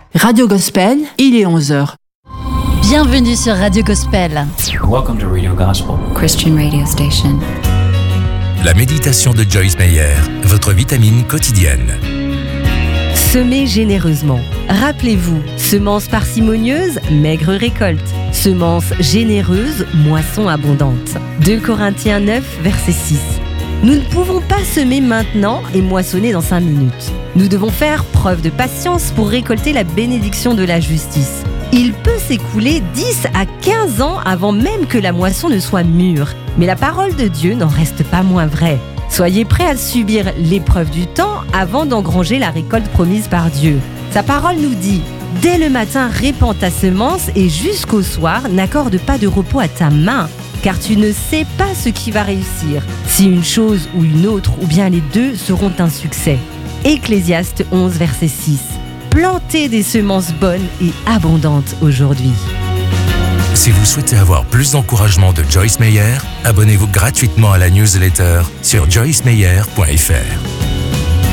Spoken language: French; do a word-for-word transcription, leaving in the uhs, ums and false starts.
Radio Gospel, il est onze heures. Bienvenue sur Radio Gospel. Welcome to Radio Gospel, Christian radio station. La méditation de Joyce Meyer, votre vitamine quotidienne. Semez généreusement. Rappelez-vous, semence parcimonieuse, maigre récolte. Semence généreuse, moisson abondante. deux Corinthiens neuf, verset six. Nous ne pouvons pas semer maintenant et moissonner dans cinq minutes. Nous devons faire preuve de patience pour récolter la bénédiction de la justice. Il peut s'écouler dix à quinze ans avant même que la moisson ne soit mûre. Mais la parole de Dieu n'en reste pas moins vraie. Soyez prêts à subir l'épreuve du temps avant d'engranger la récolte promise par Dieu. Sa parole nous dit « Dès le matin, répands ta semence et jusqu'au soir, n'accorde pas de repos à ta main. » Car tu ne sais pas ce qui va réussir, si une chose ou une autre, ou bien les deux seront un succès. Ecclésiaste onze, verset six. Plantez des semences bonnes et abondantes aujourd'hui. Si vous souhaitez avoir plus d'encouragement de Joyce Meyer, abonnez-vous gratuitement à la newsletter sur joyce meyer point f r.